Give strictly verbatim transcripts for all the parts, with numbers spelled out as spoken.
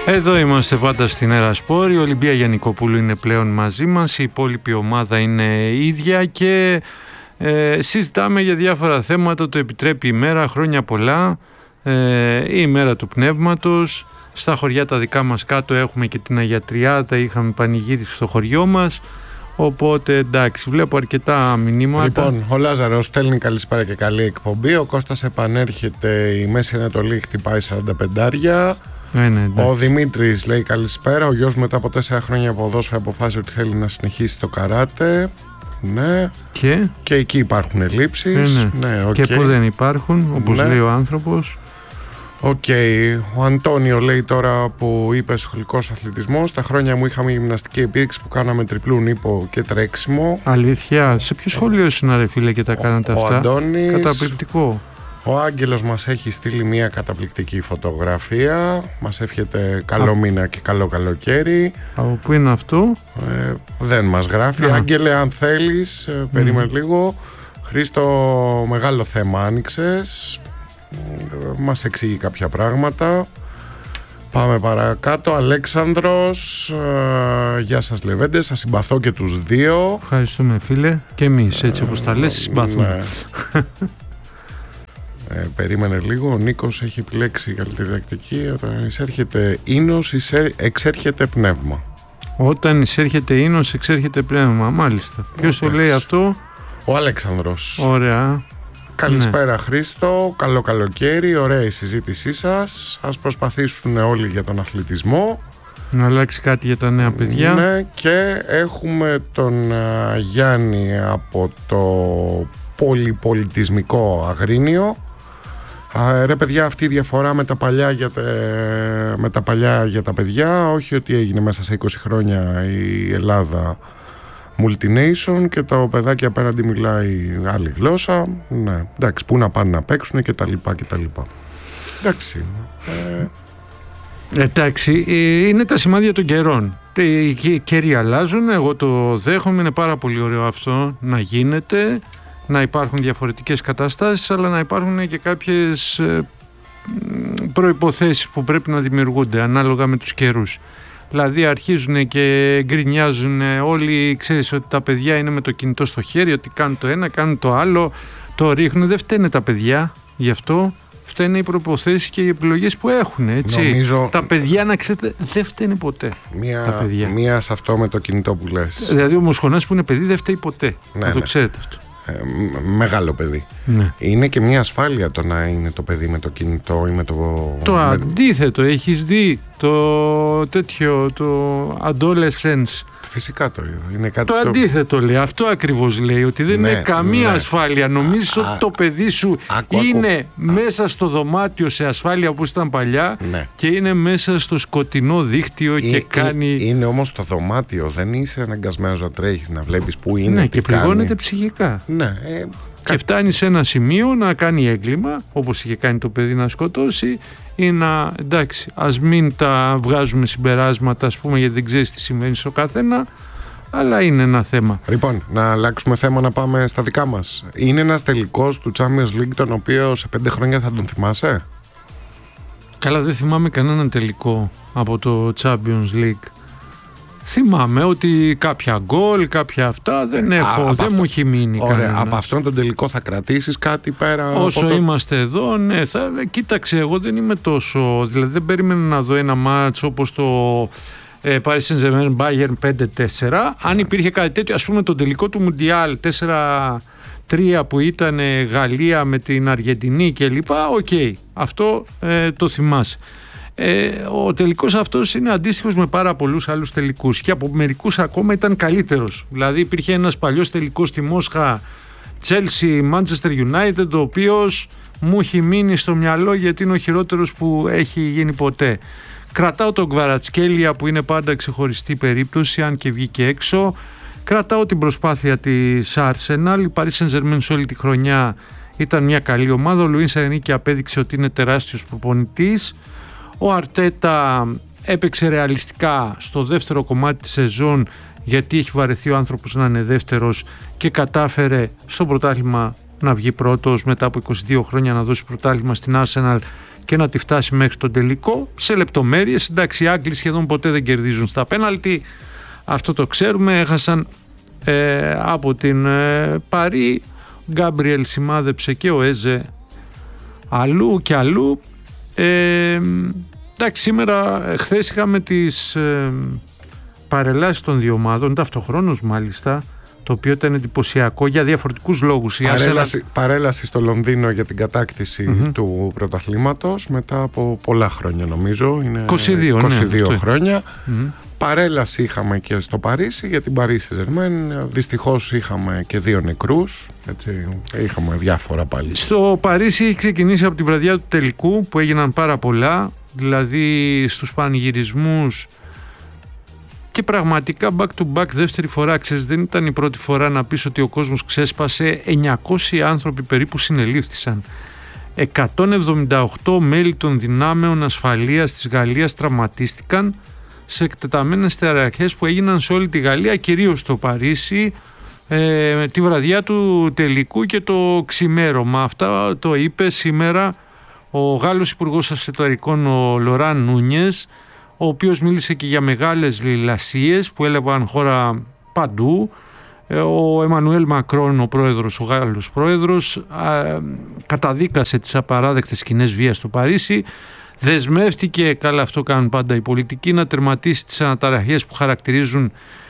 Εδώ είμαστε πάντα στην Ερασπόρ. Η Ολυμπία Γιαννικοπούλου είναι πλέον μαζί μας. Η υπόλοιπη ομάδα είναι ίδια και ε, συζητάμε για διάφορα θέματα. Το επιτρέπει η μέρα, χρόνια πολλά, ε, η ημέρα του πνεύματος. Στα χωριά τα δικά μας κάτω έχουμε και την Αγιατριάδα, είχαμε πανηγύριση στο χωριό μας. Οπότε εντάξει, βλέπω αρκετά μηνύματα. Λοιπόν, ο Λάζαρος στέλνει καλησπέρα και καλή εκπομπή. Ο Κώστας επανέρχεται, η Μέση Ανατολή χτυπάει σαράντα πεντάρια. Ε, ναι, ο Δημήτρης λέει καλησπέρα. Ο γιος μετά από τέσσερα χρόνια ποδόσφαιρα αποφάσισε ότι θέλει να συνεχίσει το καράτε. Ναι. Και, και εκεί υπάρχουν ελλείψεις. Ε, ναι. Ναι, okay. Και που δεν υπάρχουν, όπως ναι. λέει ο άνθρωπος. Οκ. Okay. Ο Αντώνιο λέει τώρα που είπε σχολικός αθλητισμός. Τα χρόνια μου είχαμε γυμναστική επίδειξη που κάναμε τριπλού νύπο και τρέξιμο. Αλήθεια. Σε ποιο σχολείο ήσουν ρε φίλε και τα κάνατε ο, αυτά? Ο Αντώνης. Καταπληκτικό. Ο Άγγελος μας έχει στείλει μια καταπληκτική φωτογραφία. Μας εύχεται καλό Α. μήνα και καλό καλοκαίρι. Από πού είναι αυτό? Ε, δεν μας γράφει. Α. Άγγελε, αν θέλεις, mm. περίμενε λίγο. Χρήστο, μεγάλο θέμα άνοιξες. Μας εξηγεί κάποια πράγματα. Πάμε παρακάτω. Αλέξανδρος, ε, γεια σας Λεβέντες, σας συμπαθώ και τους δύο. Ευχαριστούμε φίλε. Και εμείς έτσι όπως τα λες συμπαθούμε. Ναι. Ε, περίμενε λίγο, ο Νίκος έχει επιλέξει καλύτερη διδακτική. Όταν εισέρχεται ίνος, εισέ, εξέρχεται πνεύμα. Όταν εισέρχεται ίνος, εξέρχεται πνεύμα. Μάλιστα. Ποιος το λέει αυτό? Ο Αλέξανδρος. Ωραία. Καλησπέρα ναι. Χρήστο, καλό καλοκαίρι, ωραία η συζήτησή σας. Ας προσπαθήσουν όλοι για τον αθλητισμό. Να αλλάξει κάτι για τα νέα παιδιά. Ναι, και έχουμε τον uh, Γιάννη από το πολυπολιτισμικό Αγρίνιο. Α, ρε παιδιά, αυτή η διαφορά με τα, παλιά για τα, με τα παλιά για τα παιδιά, όχι ότι έγινε μέσα σε είκοσι χρόνια η Ελλάδα multination και το παιδάκι απέναντι μιλάει άλλη γλώσσα. Ναι, εντάξει, πού να πάνε να παίξουν και τα λοιπά και τα λοιπά. Εντάξει. Ε... Εντάξει, είναι τα σημάδια των καιρών. Οι καιροί αλλάζουν, εγώ το δέχομαι, είναι πάρα πολύ ωραίο αυτό να γίνεται, να υπάρχουν διαφορετικές καταστάσεις, αλλά να υπάρχουν και κάποιες προϋποθέσεις που πρέπει να δημιουργούνται ανάλογα με τους καιρούς. Δηλαδή αρχίζουν και γκρινιάζουν όλοι, ξέρεις ότι τα παιδιά είναι με το κινητό στο χέρι, ότι κάνουν το ένα, κάνουν το άλλο, το ρίχνουν. Δεν φταίνε τα παιδιά γι' αυτό, φταίνε οι προϋποθέσεις και οι επιλογές που έχουν, έτσι. Νομίζω... Τα παιδιά, να ξέρετε, δεν φταίνε ποτέ. Μία, τα παιδιά. Μία σε αυτό με το κινητό που λες. Δηλαδή ο Μοσχονάς που είναι παιδί δεν φταίει ποτέ, ναι, να το ναι. ξέρετε αυτό. Ε, μεγάλο παιδί. Ναι. Είναι και μια ασφάλεια το να είναι το παιδί με το κινητό ή με το... Το με... αντίθετο, έχεις δει το τέτοιο, το adolescence. Φυσικά το είναι κάτι το, το αντίθετο λέει, αυτό ακριβώς λέει, ότι δεν ναι, είναι καμία ναι. ασφάλεια. Νομίζεις ότι το παιδί σου άκου, είναι άκου. μέσα στο δωμάτιο σε ασφάλεια όπως ήταν παλιά, ναι. και είναι μέσα στο σκοτεινό δίκτυο και Ή, κάνει... Είναι όμως το δωμάτιο, δεν είσαι αναγκασμένος να τρέχεις, να βλέπεις που είναι, ναι, τι και πληγώνεται ψυχικά. Ναι, ε, και φτάνει σε ένα σημείο να κάνει έγκλημα, όπως είχε κάνει το παιδί, να σκοτώσει, ή να, εντάξει, ας μην τα βγάζουμε συμπεράσματα, ας πούμε, γιατί δεν ξέρεις τι συμβαίνει στο καθένα, αλλά είναι ένα θέμα. Λοιπόν, να αλλάξουμε θέμα, να πάμε στα δικά μας. Είναι ένας τελικός του Champions League τον οποίο σε πέντε χρόνια θα τον θυμάσαι? Καλά, δεν θυμάμαι κανέναν τελικό από το Champions League. Θυμάμαι ότι κάποια γκολ, κάποια αυτά δεν έχω, Α, δεν αυτό, μου έχει μείνει ωραία, κανένας. από αυτόν τον τελικό θα κρατήσεις κάτι πέρα? Όσο από το... είμαστε εδώ, ναι, θα, κοίταξε, εγώ δεν είμαι τόσο, δηλαδή δεν περίμενα να δω ένα μάτς όπως το ε, Paris Saint-Germain Bayern πέντε τέσσερα. Αν υπήρχε κάτι τέτοιο, ας πούμε το τελικό του Μουντιάλ τέσσερα τρία που ήταν Γαλλία με την Αργεντινή κλπ. Οκ, okay, αυτό ε, το θυμάσαι. Ε, ο τελικός αυτός είναι αντίστοιχος με πάρα πολλούς άλλους τελικούς και από μερικούς ακόμα ήταν καλύτερος. Δηλαδή υπήρχε ένας παλιός τελικός στη Μόσχα, Chelsea Manchester United, ο οποίος μου έχει μείνει στο μυαλό γιατί είναι ο χειρότερος που έχει γίνει ποτέ. Κρατάω τον Κβαρατσκέλια που είναι πάντα ξεχωριστή περίπτωση, αν και βγήκε έξω. Κρατάω την προσπάθεια της Arsenal. Η Paris Saint-Germain σε όλη τη χρονιά ήταν μια καλή ομάδα. Ο Λουίς Ενρίκε απέδειξε ότι είναι τεράστιος προπονητής. Ο Αρτέτα έπαιξε ρεαλιστικά στο δεύτερο κομμάτι της σεζόν, γιατί έχει βαρεθεί ο άνθρωπος να είναι δεύτερος, και κατάφερε στο πρωτάθλημα να βγει πρώτος μετά από είκοσι δύο χρόνια, να δώσει πρωτάθλημα στην Arsenal και να τη φτάσει μέχρι τον τελικό. Σε λεπτομέρειες, εντάξει, οι Άγγλοι σχεδόν ποτέ δεν κερδίζουν στα πέναλτι, αυτό το ξέρουμε. Έχασαν ε, από την ε, Παρί, Γκάμπριελ σημάδεψε και ο Έζε αλλού και αλλού. ε, εντάξει, σήμερα, χθες είχαμε τις ε, παρελάσεις των δύο ομάδων ταυτοχρόνως μάλιστα, το οποίο ήταν εντυπωσιακό για διαφορετικούς λόγους. Παρέλαση, Άσενα... παρέλαση στο Λονδίνο για την κατάκτηση mm-hmm. του πρωταθλήματος μετά από πολλά χρόνια, νομίζω. Είναι είκοσι δύο, είκοσι δύο ναι, χρόνια. Mm-hmm. Παρέλαση είχαμε και στο Παρίσι για την Paris Saint-Germain. Δυστυχώς είχαμε και δύο νεκρούς. Έτσι, είχαμε διάφορα πάλι. Στο Παρίσι έχει ξεκινήσει από τη βραδιά του τελικού που έγιναν πάρα πολλά. Δηλαδή στους πανηγυρισμούς. Και πραγματικά back to back δεύτερη φορά, ξέρεις, δεν ήταν η πρώτη φορά να πεις ότι ο κόσμος ξέσπασε. εννιακόσιοι άνθρωποι περίπου συνελήφθησαν. εκατόν εβδομήντα οκτώ μέλη των δυνάμεων ασφαλείας της Γαλλίας τραυματίστηκαν σε εκτεταμένες ταραχές που έγιναν σε όλη τη Γαλλία, κυρίως στο Παρίσι, ε, τη βραδιά του τελικού και το ξημέρωμα. Αυτά το είπε σήμερα ο Γάλλος Υπουργός Εσωτερικών, ο Λοράν Νούνιες, ο οποίος μίλησε και για μεγάλες λαιλασίες που έλαβαν χώρα παντού. Ο Εμμανουέλ Μακρόν, ο πρόεδρος, ο Γάλλος πρόεδρος, καταδίκασε τις απαράδεκτες σκηνές βίας στο Παρίσι. Δεσμεύτηκε, καλά αυτό κάνουν πάντα οι πολιτικοί, να τερματίσει τις αναταραχές που χαρακτηρίζουν,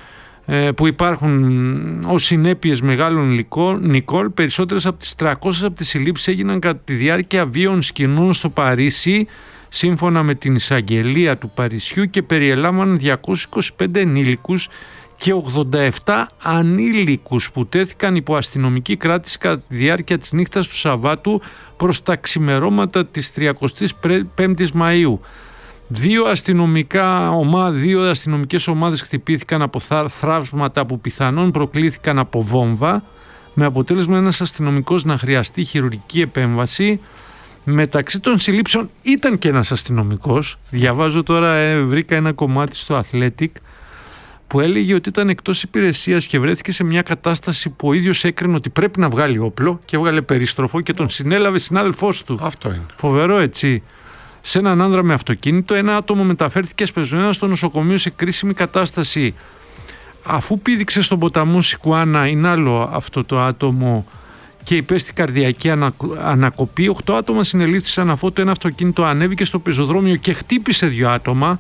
που υπάρχουν ως συνέπειες μεγάλων νικών. Περισσότερες από τις τριακόσιες από τις συλλήψεις έγιναν κατά τη διάρκεια βίων σκηνών στο Παρίσι, σύμφωνα με την εισαγγελία του Παρισιού, και περιελάμβαναν διακόσιους είκοσι πέντε ενήλικους και ογδόντα επτά ανήλικους που τέθηκαν υπό αστυνομική κράτηση κατά τη διάρκεια της νύχτας του Σαββάτου προς τα ξημερώματα της τριακοστής πέμπτης Μαΐου. Δύο, αστυνομικά ομά, δύο αστυνομικές ομάδες χτυπήθηκαν από θράψματα που πιθανόν προκλήθηκαν από βόμβα, με αποτέλεσμα ένας αστυνομικός να χρειαστεί χειρουργική επέμβαση. Μεταξύ των συλλήψεων ήταν και ένας αστυνομικός. Διαβάζω τώρα, ε, βρήκα ένα κομμάτι στο Athletic που έλεγε ότι ήταν εκτός υπηρεσίας και βρέθηκε σε μια κατάσταση που ο ίδιος έκρινε ότι πρέπει να βγάλει όπλο και έβγαλε περίστροφο και τον συνέλαβε συνάδελφός του. Αυτό είναι. Φοβερό, έτσι. Σε έναν άνδρα με αυτοκίνητο, ένα άτομο μεταφέρθηκε σπεσμένο στο νοσοκομείο σε κρίσιμη κατάσταση. Αφού πήδηξε στον ποταμό Σικουάνα, είναι άλλο αυτό το άτομο, και υπέστη καρδιακή ανακοπή. Οκτώ άτομα συνελήφθησαν αφού το ένα αυτοκίνητο ανέβηκε στο πεζοδρόμιο και χτύπησε δύο άτομα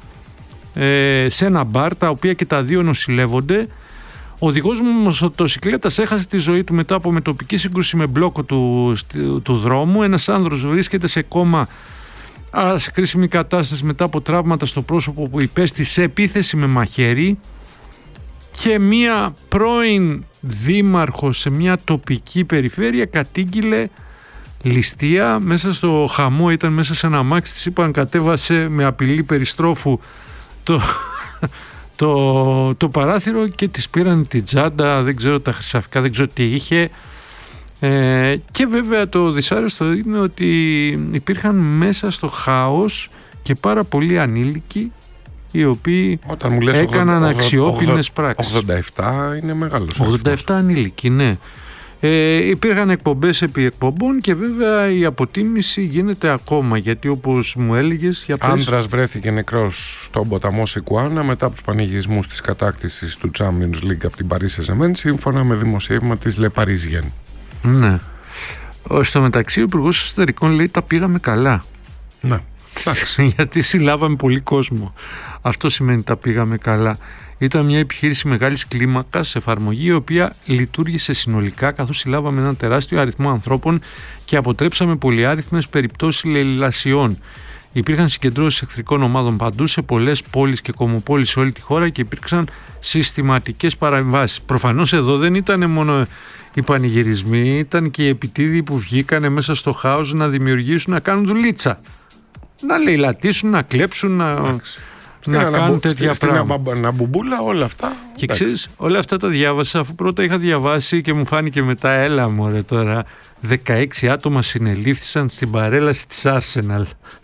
ε, σε ένα μπαρ, τα οποία και τα δύο νοσηλεύονται. Ο οδηγός μοτοσυκλέτας έχασε τη ζωή του μετά από μετοπική σύγκρουση με μπλόκο του, του δρόμου. Ένας άνδρος βρίσκεται σε κόμμα, άρα σε κρίσιμη κατάσταση μετά από τραύματα στο πρόσωπο που υπέστη σε επίθεση με μαχαίρι. Και μία πρώην δήμαρχος σε μια τοπική περιφέρεια κατήγγειλε ληστεία. Μέσα στο χαμό, ήταν μέσα σε ένα αμάξι, της είπαν, κατέβασε με απειλή περιστρόφου το, το, το παράθυρο και της πήραν την τσάντα, δεν ξέρω τα χρυσαφικά, δεν ξέρω τι είχε. Ε, και βέβαια το δυσάρεστο είναι ότι υπήρχαν μέσα στο χάος και πάρα πολλοί ανήλικοι, οι οποίοι όταν μου λες έκαναν αξιόπινες πράξεις. ογδόντα επτά είναι μεγάλος ογδόντα επτά ανήλικοι, ναι. Ε, υπήρχαν εκπομπές επί εκπομπών και βέβαια η αποτίμηση γίνεται ακόμα, γιατί όπως μου έλεγες... Για πες... Άντρας βρέθηκε νεκρός στον ποταμό Σικουάνα μετά από τους πανηγυρισμούς της κατάκτησης του Champions League από την Paris Saint-Germain, σύμφωνα με δημοσίευμα της Le Parisien. Ναι. Στο μεταξύ ο Υπουργός Εσωτερικών λέει τα πήγαμε καλά. Ναι. Γιατί συλλάβαμε πολύ κόσμο. Αυτό σημαίνει τα πήγαμε καλά. Ήταν μια επιχείρηση μεγάλης κλίμακας σε εφαρμογή, η οποία λειτουργήσε συνολικά, καθώς συλλάβαμε ένα τεράστιο αριθμό ανθρώπων και αποτρέψαμε πολυάριθμες περιπτώσεις λαιλασιών. Υπήρχαν συγκεντρώσεις εχθρικών ομάδων παντού, σε πολλές πόλεις και κομμοπόλεις σε όλη τη χώρα, και υπήρξαν συστηματικές παρεμβάσεις. Προφανώς εδώ δεν ήταν μόνο οι πανηγυρισμοί, ήταν και οι επιτίδιοι που βγήκανε μέσα στο χάος να δημιουργήσουν, να κάνουν δουλίτσα. Να λαιλατίσουν, να κλέψουν, να, Στην να αναμπου... κάνουν τέτοια στην πράγματα. Στην αναμπουμπούλα, όλα αυτά. Και ξέρεις, όλα αυτά τα διάβασα, αφού πρώτα είχα διαβάσει και μου φάνηκε μετά, έλα μωρέ τώρα, δεκαέξι άτομα συνελήφθησαν στην παρέλαση της Arsenal.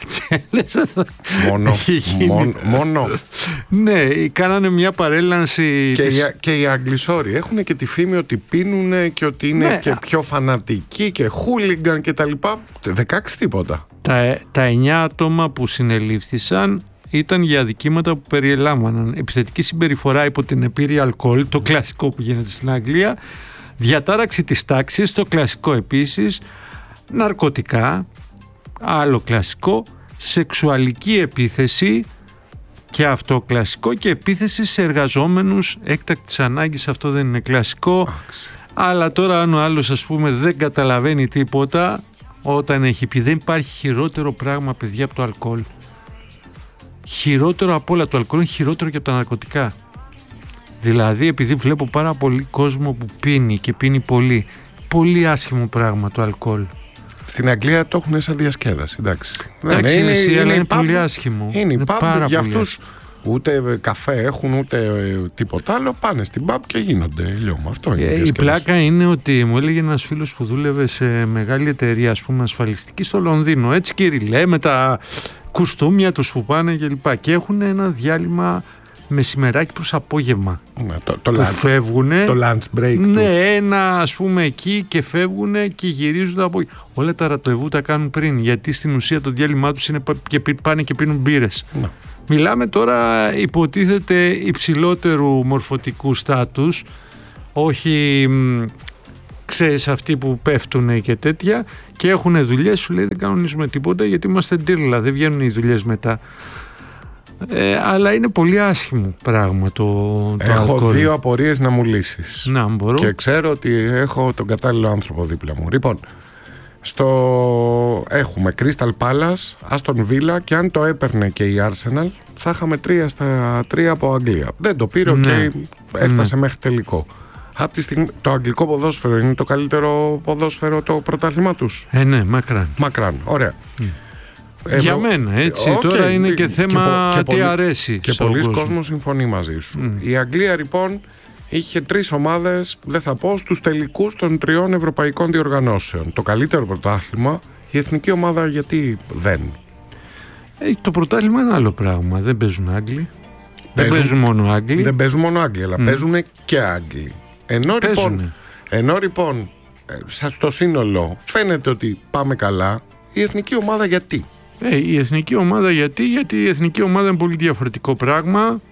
Μόνο, μόνο, μόνο. Ναι, κάνανε μια παρέλαση. Και, της... οι, και οι Αγγλισόροι έχουν και τη φήμη ότι πίνουνε και ότι είναι, ναι, και πιο φανατικοί και χούλιγκαν και τα λοιπά. δεκαέξι τίποτα. Τα, τα εννιά άτομα που συνελήφθησαν ήταν για αδικήματα που περιελάμβαναν επιθετική συμπεριφορά υπό την επίρρη αλκοόλ, το κλασικό που γίνεται στην Αγγλία, διατάραξη της τάξης, το κλασικό επίσης, ναρκωτικά, άλλο κλασικό, σεξουαλική επίθεση και αυτό κλασικό, και επίθεση σε εργαζόμενους έκτακτης ανάγκης, αυτό δεν είναι κλασικό. Άξι. Αλλά τώρα αν ο άλλος, ας πούμε, δεν καταλαβαίνει τίποτα, όταν έχει πει, δεν υπάρχει χειρότερο πράγμα, παιδιά, από το αλκοόλ. Χειρότερο από όλα, το αλκοόλ είναι χειρότερο και από τα ναρκωτικά. Δηλαδή, επειδή βλέπω πάρα πολύ κόσμο που πίνει και πίνει πολύ, πολύ άσχημο πράγμα το αλκοόλ. Στην Αγγλία το έχουν σαν διασκέδαση, εντάξει. Εντάξει, είναι, είναι, είναι, είναι πολύ άσχημο. Είναι, είναι pub, για αυτούς ούτε καφέ έχουν ούτε τίποτα άλλο, πάνε στην pub και γίνονται λιώμα. Αυτό είναι. Ε, η πλάκα είναι ότι μου έλεγε ένας φίλος που δούλευε σε μεγάλη εταιρεία, ας πούμε, ασφαλιστική στο Λονδίνο, έτσι κυριλέ, με τα κουστούμια τους που πάνε και λοιπά, και έχουν ένα διάλειμμα μεσημεράκι προς απόγευμα. Ναι, το, το, που lunch, φεύγουνε, το lunch break. Ναι, τους. ένα ας πούμε εκεί, και φεύγουνε και γυρίζουν το απόγευμα. Όλα τα ραντεβού τα κάνουν πριν, γιατί στην ουσία το διάλειμμά τους είναι και πάνε και πίνουν μπύρες. Ναι. Μιλάμε τώρα, υποτίθεται, υψηλότερου μορφωτικού στάτους, όχι, ξέρεις, αυτοί που πέφτουν και τέτοια, και έχουν δουλειές, σου λέει δεν κανονίζουμε τίποτα γιατί είμαστε ντύρλα, δεν βγαίνουν οι δουλειές μετά. Ε, αλλά είναι πολύ άσχημο πράγμα το, το Έχω αλκοόλ. δύο απορίες να μου λύσεις. Να, μπορώ. Και ξέρω ότι έχω τον κατάλληλο άνθρωπο δίπλα μου. Λοιπόν, στο... έχουμε Crystal Palace, Aston Villa, και αν το έπαιρνε και η Arsenal θα είχαμε τρία στα τρία από Αγγλία. Δεν το πήρε, ναι. Και έφτασε ναι. μέχρι τελικό. Από τη στιγμή, το αγγλικό ποδόσφαιρο είναι το καλύτερο ποδόσφαιρο, το πρωτάθλημα τους. Ε, ναι, μακράν. Μακράν, ωραία. Mm. Εδώ, για μένα, έτσι. Okay, τώρα είναι και θέμα και, και τι πολύ, αρέσει. Και πολλοί κόσμος συμφωνεί μαζί σου. Mm. Η Αγγλία, λοιπόν, είχε τρεις ομάδες, δεν θα πω, στους τελικούς των τριών ευρωπαϊκών διοργανώσεων. Το καλύτερο πρωτάθλημα, η εθνική ομάδα γιατί δεν. Ε, το πρωτάθλημα είναι άλλο πράγμα. Δεν παίζουν Άγγλοι. Παίζουν, δεν παίζουν μόνο Άγγλοι. Δεν παίζουν μόνο Άγγλοι, αλλά mm. παίζουν και Άγγλοι. Ενώ λοιπόν, ενώ λοιπόν στο σύνολο φαίνεται ότι πάμε καλά, η εθνική ομάδα γιατί. Ε, η εθνική ομάδα γιατί, γιατί η εθνική ομάδα είναι πολύ διαφορετικό πράγμα.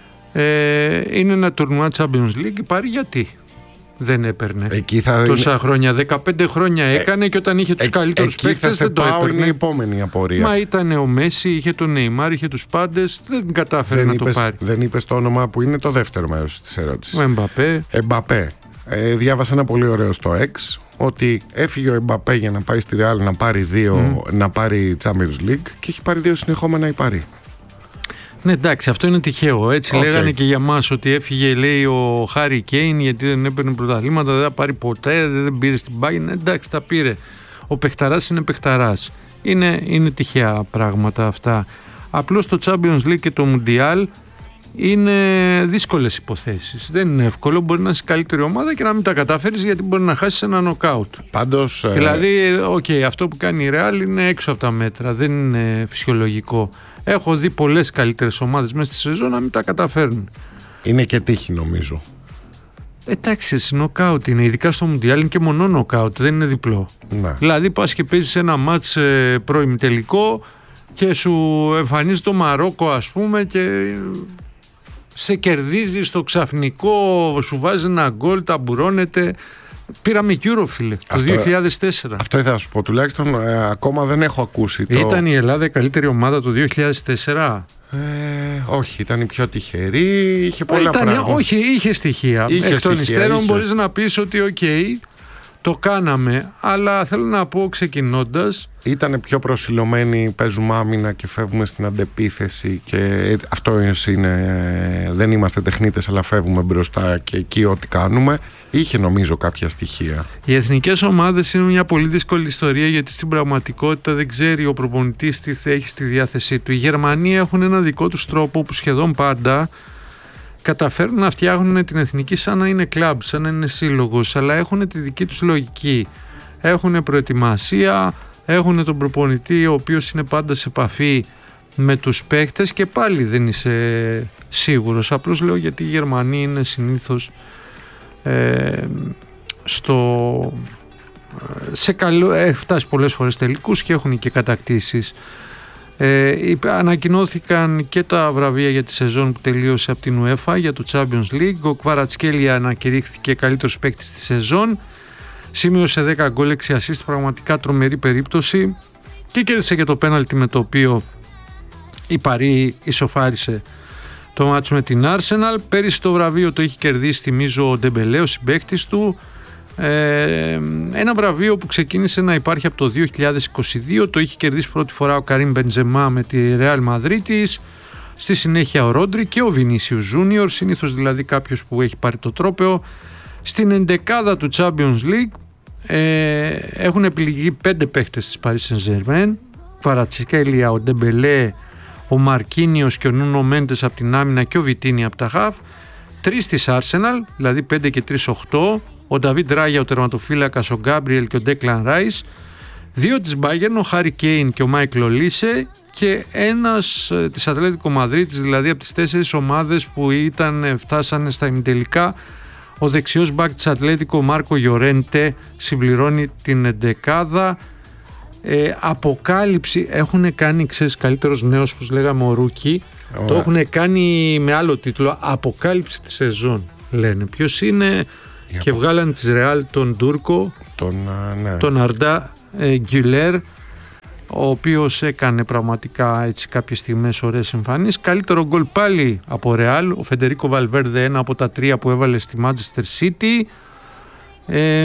Ε, είναι ένα τουρνουά Champions League, πάρει γιατί δεν έπαιρνε εκεί θα τόσα είναι... χρόνια, δεκαπέντε χρόνια έκανε, ε, και όταν είχε τους ε, καλύτερους παίκτες δεν το έπαιρνε. Είναι η επόμενη απορία. Μα ήταν ο Μέση, είχε τον Νεϊμάρ, είχε τους πάντες, δεν κατάφερε δεν να είπες, το πάρει. Δεν είπες το όνομα που είναι το δεύτερο μέρος της ερώτησης. Ο Εμπαπέ. Εμπαπέ. Ε, διάβασα ένα πολύ ωραίο στο X ότι έφυγε ο Εμπαπέ για να πάει στη Real να πάρει δύο, mm. να πάρει Champions League, και έχει πάρει δύο συνεχόμενα ή πάρει. Ναι, εντάξει, αυτό είναι τυχαίο. Έτσι okay. λέγανε και για μας ότι έφυγε, λέει, ο Χάρι Κέιν γιατί δεν έπαιρνε πρωταθλήματα, δεν θα πάρει ποτέ, δεν πήρε στην Bayern. Εντάξει, τα πήρε. Ο παιχταράς είναι παιχταράς. Είναι, είναι τυχαία πράγματα αυτά. Απλώς το Champions League και το Mundial είναι δύσκολες υποθέσεις. Δεν είναι εύκολο. Μπορεί να είσαι καλύτερη ομάδα και να μην τα καταφέρεις, γιατί μπορεί να χάσεις ένα νοκάουτ. Πάντως. Δηλαδή, okay, αυτό που κάνει η Real είναι έξω από τα μέτρα. Δεν είναι φυσιολογικό. Έχω δει πολλές καλύτερες ομάδες μέσα στη σεζόν να μην τα καταφέρνουν. Είναι και τύχη, νομίζω. Εντάξει, νοκάουτ είναι. Ειδικά στο Μουντιάλ είναι και μονό νοκάουτ, δεν είναι διπλό. Να. Δηλαδή, πας και παίζεις ένα μάτς ε, προημιτελικό και σου εμφανίζει το Μαρόκο, ας πούμε, και σε κερδίζει στο ξαφνικό, σου βάζει ένα γκολ, ταμπουρώνεται. Πήραμε Euro, φίλε, το αυτό, δύο χιλιάδες τέσσερα. Αυτό ήθελα να σου πω. Τουλάχιστον ε, ακόμα δεν έχω ακούσει. Το... Ήταν η Ελλάδα η καλύτερη ομάδα το δύο χιλιάδες τέσσερα. Ε, όχι, ήταν η πιο τυχερή. Είχε πολλά ήταν, πράγματα. Όχι, είχε στοιχεία. Είχε Εκ των στοιχεία, υστέρων είχε. μπορείς να πεις ότι οκ, okay, το κάναμε, αλλά θέλω να πω ξεκινώντας, ήτανε πιο προσιλωμένοι, παίζουμε άμυνα και φεύγουμε στην αντεπίθεση και αυτό είναι, δεν είμαστε τεχνίτες αλλά φεύγουμε μπροστά και εκεί ό,τι κάνουμε. Είχε νομίζω κάποια στοιχεία. Οι εθνικές ομάδες είναι μια πολύ δύσκολη ιστορία, γιατί στην πραγματικότητα δεν ξέρει ο προπονητής τι θα έχει στη διάθεσή του. Οι Γερμανοί έχουν ένα δικό τους τρόπο που σχεδόν πάντα καταφέρουν να φτιάχνουν την εθνική σαν να είναι κλαμπ, σαν να είναι σύλλογος, αλλά έχουν τη δική τους λογική. Έχουν προετοιμασία, έχουν τον προπονητή ο οποίος είναι πάντα σε επαφή με τους παίχτες και πάλι δεν είσαι σίγουρος. Απλώς λέω γιατί οι Γερμανοί είναι συνήθως ε, στο, σε καλό, έχει φτάσει πολλές φορές τελικούς και έχουν και κατακτήσεις. Ε, ανακοινώθηκαν και τα βραβεία για τη σεζόν που τελείωσε από την UEFA για το Champions League. Ο Κβαρατσχέλια ανακηρύχθηκε καλύτερος παίκτης της σεζόν, σημείωσε δέκα γκολ, έξι ασίστ, πραγματικά τρομερή περίπτωση, και κέρδισε και το πέναλτι με το οποίο η Παρί ισοφάρισε το μάτς με την Arsenal. Πέρυσι το βραβείο το είχε κερδίσει, θυμίζω, ο Ντεμπελέ, ο συμπαίκτης του. Ε, ένα βραβείο που ξεκίνησε να υπάρχει από το δύο χιλιάδες είκοσι δύο, το είχε κερδίσει πρώτη φορά ο Καρίμ Μπεντζεμά με τη Ρεάλ Μαδρίτης, στη συνέχεια ο Ρόντρι και ο Βινίσιους Ζούνιορ, συνήθως δηλαδή κάποιος που έχει πάρει το τρόπαιο. Στην εντεκάδα του Champions League ε, έχουν επιλεγεί πέντε παίχτες της Paris Saint-Germain: Κβαρατσχέλια, ο Ντεμπελέ, ο Μαρκίνιος και ο Νούνο Μέντες από την άμυνα και ο Βιτίνι από τα χαφ. Τρεις της Arsenal, δηλαδή πέντε και τρεις οκτώ, ο Νταβίντ Ράγια, ο τερματοφύλακας, ο Γκάμπριελ και ο Ντέκλαν Ράις. Δύο της Bayern, ο Χάρι Κέιν και ο Μάικλ Ολίσε, και ένας ε, της Ατλέτικο Μαδρίτης, δηλαδή από τις τέσσερις ομάδες που ήταν, φτάσανε στα ημιτελικά, ο δεξιός μπακ της Ατλέτικο Μάρκο Γιορέντε συμπληρώνει την εντεκάδα. Ε, αποκάλυψη έχουν κάνει, ξέρεις, καλύτερος νέος, όπως λέγαμε, ο Ρούκι. Oh. Το έχουν κάνει με άλλο τίτλο, αποκάλυψη της σεζόν λένε. Ποιος είναι? Yeah. Και βγάλαν της Ρεάλ τον Τούρκο, τον, ναι. τον Αρντά ε, Γκιουλέρ, ο οποίος έκανε πραγματικά έτσι κάποιες στιγμές ωραίες εμφανίσεις. Καλύτερο γκολ πάλι από Ρεάλ, ο Φεντερίκο Βαλβέρδε, ένα από τα τρία που έβαλε στη Manchester City. ε,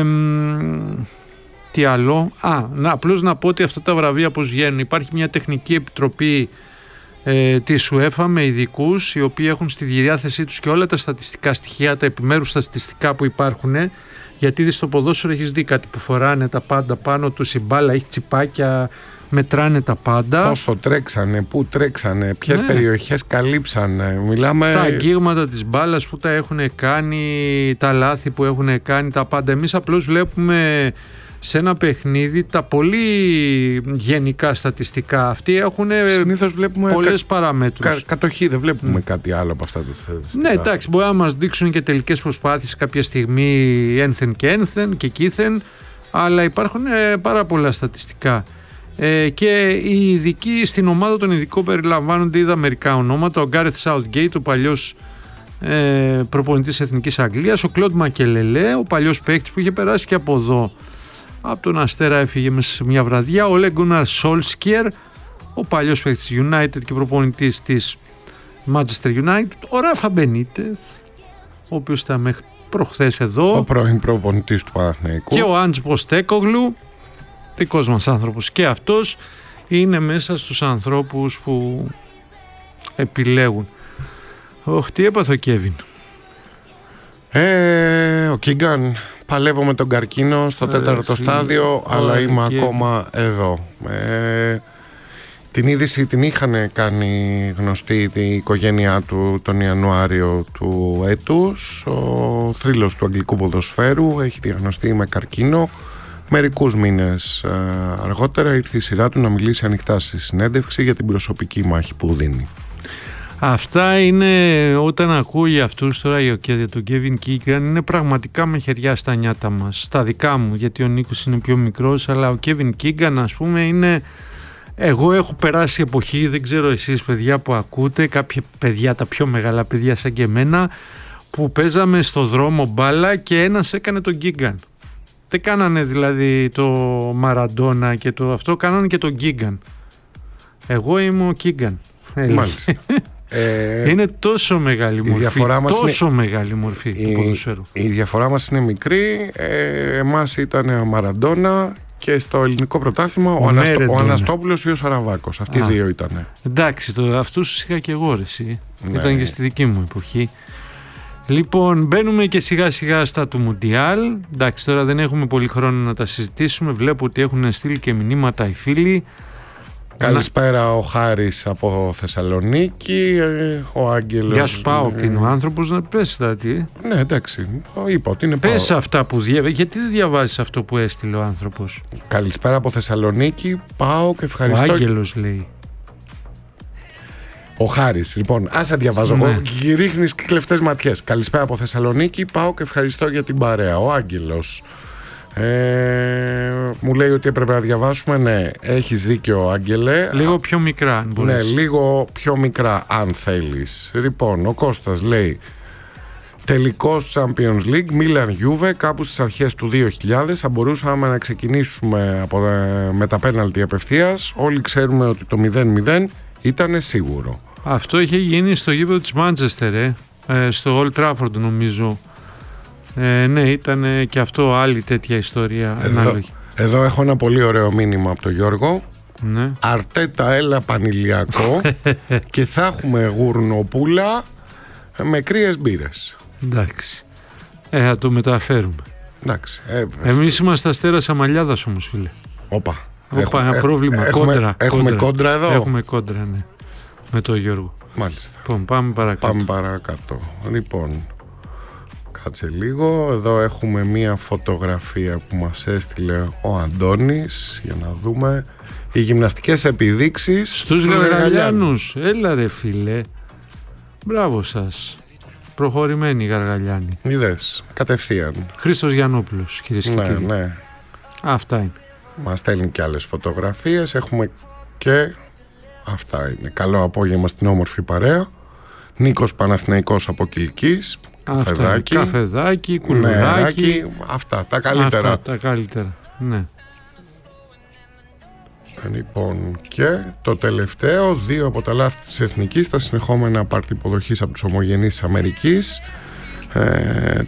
Τι άλλο? Α, να, απλώς να πω ότι αυτά τα βραβεία πώς βγαίνουν. Υπάρχει μια τεχνική επιτροπή ε, της UEFA με ειδικούς, οι οποίοι έχουν στη διάθεσή τους και όλα τα στατιστικά στοιχεία, τα επιμέρους στατιστικά που υπάρχουν, γιατί δεις στο ποδόσφαιρο έχεις δει κάτι που φοράνε τα πάντα πάνω τους, η μπάλα έχει τσιπάκια, μετράνε τα πάντα. Πόσο τρέξανε, πού τρέξανε, ποιες ναι. περιοχές καλύψανε. Μιλάμε... Τα αγγίγματα της μπάλας που τα έχουν κάνει, τα λάθη που έχουν κάνει, τα πάντα. Εμείς απλώς βλέπουμε σε ένα παιχνίδι τα πολύ γενικά στατιστικά. Αυτοί έχουν συνήθως βλέπουμε πολλές κα... παραμέτρους. Κα... Κατοχή, δεν βλέπουμε mm. κάτι άλλο από αυτά τα στατιστικά. Ναι, εντάξει, μπορεί να μας δείξουν και τελικές προσπάθειες κάποια στιγμή ένθεν και ένθεν και κήθεν, αλλά υπάρχουν ε, πάρα πολλά στατιστικά. Ε, και οι ειδικοί, στην ομάδα των ειδικών περιλαμβάνονται είδα μερικά ονόματα: ο Γκάρεθ Σάουθγκέιτ, ο παλιός ε, προπονητής Εθνικής Αγγλίας, ο Κλοντ Μακελελέ, ο παλιός παίκτης που είχε περάσει και από εδώ, από τον Αστέρα έφυγε μέσα σε μια βραδιά, ο Λε Γκούναρ Σόλσκιερ, ο παλιός παίκτης της United και προπονητής της Manchester United, ο Ράφα Μπενίτεθ, ο οποίος ήταν μέχρι προχθές εδώ, ο πρώην προπονητής του Παναθηναϊκού, και ο Άντζ Ποστέκογλου, δικός μας άνθρωπος, και αυτός είναι μέσα στους ανθρώπους που επιλέγουν. Οχ, τι έπαθε ο Κέβιν? Ε, ο Κίγκαν, παλεύω με τον καρκίνο στο τέταρτο στάδιο, αλλά είμαι ακόμα εδώ. Ε, την είδηση την είχαν κάνει γνωστή την οικογένειά του τον Ιανουάριο του έτους. Ο θρύλος του αγγλικού ποδοσφαίρου έχει διαγνωστεί με καρκίνο. Μερικούς μήνες ε, αργότερα ήρθε η σειρά του να μιλήσει ανοιχτά στη συνέντευξη για την προσωπική μάχη που δίνει. Αυτά είναι, όταν ακούω για αυτούς τώρα, για τον Κέβιν Κίγκαν, είναι πραγματικά με χεριά στα νιάτα μας, στα δικά μου, γιατί ο Νίκος είναι πιο μικρός, αλλά ο Κέβιν Κίγκαν, ας πούμε, είναι... Εγώ έχω περάσει εποχή, δεν ξέρω εσείς παιδιά που ακούτε, κάποια παιδιά, τα πιο μεγάλα παιδιά σαν και εμένα, που παίζαμε στο δρόμο μπάλα και ένας έκανε τον Κίγκαν. Δεν κάνανε δηλαδή το Μαραντόνα και το αυτό, κάνανε και τον Κίγκαν. Εγώ είμαι ο Κίγκαν. Μάλιστα. Ε, είναι τόσο μεγάλη μορφή. Διαφορά μας τόσο είναι, μεγάλη μορφή η, του ποδοσφαίρου. Η διαφορά μας είναι μικρή. Ε, εμάς ήταν ο Μαραντόνα και στο ελληνικό πρωτάθλημα ο, ο, Αναστο, ο Αναστόπουλος ή ο Σαραβάκος. Αυτοί οι δύο ήταν. Εντάξει, το, αυτούς είχα και εγώ, ρε, εσύ. Ναι. Ήταν και στη δική μου εποχή. Λοιπόν, μπαίνουμε και σιγά σιγά στα του Μουντιάλ. Εντάξει, τώρα δεν έχουμε πολύ χρόνο να τα συζητήσουμε. Βλέπω ότι έχουν στείλει και μηνύματα οι φίλοι. Καλησπέρα ο Χάρης από Θεσσαλονίκη, ο Άγγελος. Γεια σου Πάοκ, είναι ο άνθρωπος, να πες κάτι. Ναι, εντάξει, είπα ότι είναι Πάοκ. Πες αυτά που διαβάζεις, γιατί δεν διαβάζεις αυτό που έστειλε ο άνθρωπος. Καλησπέρα από Θεσσαλονίκη, Πάοκ, ευχαριστώ. Ο Άγγελος λέει. Ο Χάρης, λοιπόν, άσα διαβάζω. Ναι. Ρίχνεις κλεφτές ματιές. Καλησπέρα από Θεσσαλονίκη, Πάοκ, ευχαριστώ για την παρέα. Ο Άγγελος. Ε, μου λέει ότι έπρεπε να διαβάσουμε. Ναι, έχεις δίκιο, Άγγελε. Λίγο πιο μικρά, αν μπορείς. Ναι, λίγο πιο μικρά, αν θέλεις. Λοιπόν, ο Κώστας λέει: τελικός Champions League, Μίλαν Juve, κάπου στις αρχές του δύο χιλιάδες. Θα μπορούσαμε να ξεκινήσουμε από, με τα πέναλτι απευθείας. Όλοι ξέρουμε ότι το μηδέν μηδέν ήταν σίγουρο. Αυτό είχε γίνει στο γήπεδο της Μάντσεστερ, ε, ε, στο Old Trafford νομίζω. Ε, ναι, ήταν και αυτό άλλη τέτοια ιστορία. Εδώ, εδώ έχω ένα πολύ ωραίο μήνυμα από τον Γιώργο. Ναι. Αρτέτα, έλα πανηλιακό και θα έχουμε γουρνοπούλα με κρύες μπύρες. Εντάξει. Ε, θα το μεταφέρουμε. Εντάξει. Ε, Εμείς είμαστε Αστέρα Αμαλιάδας όμως, φίλε. Όπα. Όπα, ένα πρόβλημα. Έχουμε, κόντρα. Έχουμε κόντρα. κόντρα εδώ. Έχουμε κόντρα, ναι. Με τον Γιώργο. Μάλιστα. Λοιπόν, πάμε παρακάτω. Πάμε παρακάτω. Λοιπόν, κάτσε λίγο. Εδώ έχουμε μία φωτογραφία που μας έστειλε ο Αντώνης. Για να δούμε. Οι γυμναστικές επιδείξεις στους Γαργαλιάνους. Έλα ρε φίλε. Μπράβο σας. Προχωρημένοι Γαργαλιάνοι. Είδες, κατευθείαν. Χρήστος Γιαννόπουλος, κυρίες και ναι, κύριοι. Ναι. Αυτά είναι. Μας στέλνει και άλλες φωτογραφίες. Έχουμε και αυτά είναι. Καλό απόγευμα στην όμορφη παρέα. Νίκος Παναθηναϊκός από Κιλκής. Καφεδάκι. Καφεδάκι, κουλουράκι. Ναι, αυτά τα καλύτερα. Αυτά τα καλύτερα. Ναι. Λοιπόν, και το τελευταίο, δύο από τα λάθη της Εθνικής, τα συνεχόμενα πάρτι υποδοχής από τους ομογενείς της Αμερικής. Ε,